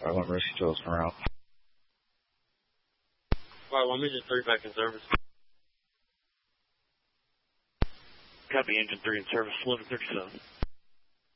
I want Rescue 12 from route. Alright, 1 Engine 3 back in service. Copy, Engine 3 in service, 1137.